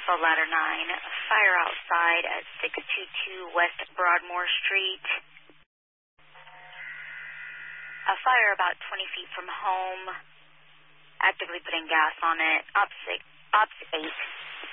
Springfield Ladder 9, fire outside at 622 West Broadmoor Street. A fire about 20 feet from home, actively putting gas on it. Ops 8.